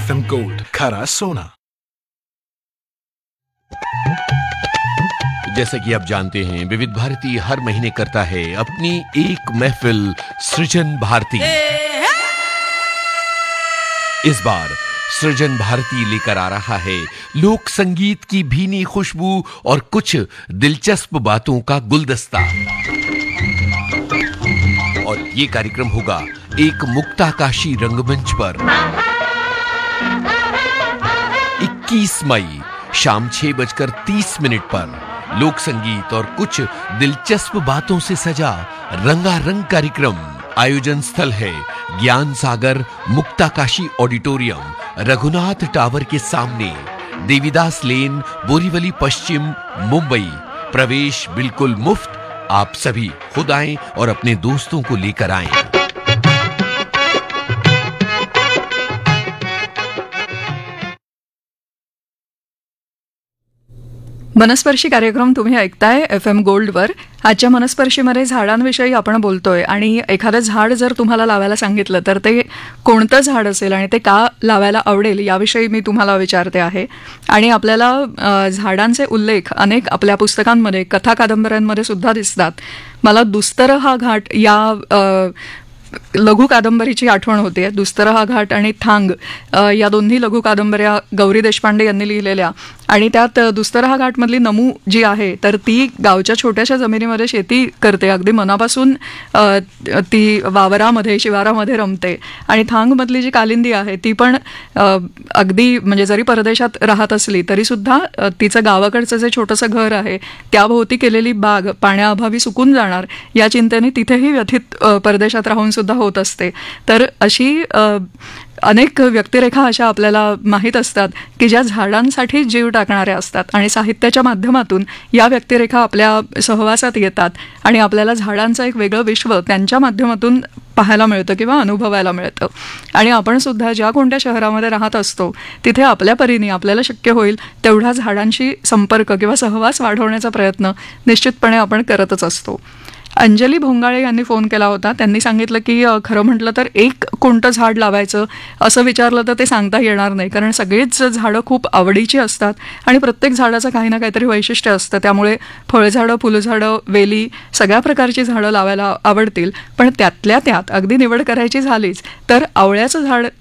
FM Gold, खरा सोना। जैसे कि आप जानते हैं, विविध भारती हर महीने करता है अपनी एक महफिल सृजन भारती। इस बार सृजन भारती लेकर आ रहा है लोक संगीत की भीनी खुशबू और कुछ दिलचस्प बातों का गुलदस्ता। और ये कार्यक्रम होगा एक मुक्ताकाशी रंगमंच पर 21 मई शाम 6:30 पर लोक संगीत और कुछ दिलचस्प बातों से सजा रंगारंग कार्यक्रम। आयोजन स्थल है ज्ञान सागर मुक्ताकाशी ऑडिटोरियम, रघुनाथ टावर के सामने, देवीदास लेन, बोरीवली पश्चिम, मुंबई। प्रवेश बिल्कुल मुफ्त। आप सभी खुद आएं और अपने दोस्तों को लेकर आएं। मनस्पर्शी कार्यक्रम तुम्ही ऐकताय FM गोल्डवर। आजच्या मनस्पर्शीमध्ये झाडांविषयी आपण बोलतोय आणि एखादं झाड जर तुम्हाला लावायला सांगितलं तर ते कोणतं झाड असेल आणि ते का लावायला आवडेल याविषयी मी तुम्हाला विचारते आहे। आणि आपल्याला झाडांचे उल्लेख अनेक आपल्या पुस्तकांमध्ये, कथा कादंबऱ्यांमध्ये सुद्धा दिसतात। मला दुस्तर हा घाट या लघु कादंबरीची आठवण होते। दुस्तर हा घाट आणि थांग या दोन्ही लघु कादंबऱ्या गौरी देशपांडे यांनी लिहिलेल्या, आणि त्यात दुस्तर हा घाटमधली नमू जी आहे तर ती गावच्या छोट्याशा जमिनीमध्ये शेती करते, अगदी मनापासून ती वावरामध्ये शिवारामध्ये रमते। आणि थांगमधली जी कालिंदी आहे ती पण अगदी म्हणजे जरी परदेशात राहत असली तरी सुद्धा तिचं गावाकडचं जे छोटंसं घर आहे त्याभोवती केलेली बाग पाण्याअभावी सुकून जाणार या चिंतेने तिथेही व्यथित परदेशात राहून सुद्धा होत असते। तर अशी अनेक व्यक्तिरेखा अशा आपल्याला माहीत असतात की ज्या झाडांसाठी जीव टाकणाऱ्या असतात, आणि साहित्याच्या माध्यमातून या व्यक्तिरेखा आपल्या सहवासात येतात आणि आपल्याला झाडांचं एक वेगळं विश्व त्यांच्या माध्यमातून पाहायला मिळतं किंवा अनुभवायला मिळतं। आणि आपण सुद्धा ज्या कोणत्या शहरामध्ये राहत असतो तिथे आपल्या परीने आपल्याला शक्य होईल तेवढा झाडांशी संपर्क किंवा सहवास वाढवण्याचा प्रयत्न निश्चितपणे आपण करतच असतो। अंजली भोंगाळे यांनी फोन केला होता। त्यांनी सांगितलं की खरं म्हटलं तर एक कोणतं झाड लावायचं असं विचारलं तर ते सांगता येणार नाही, कारण सगळीच झाडं खूप आवडीची असतात आणि प्रत्येक झाडाचं काही ना काहीतरी वैशिष्ट्य असतं। त्यामुळे फळझाडं, फुलझाडं, वेली सगळ्या प्रकारची झाडं लावायला आवडतील, पण त्यातल्या त्यात अगदी निवड करायची झालीच तर आवळ्याचं झाड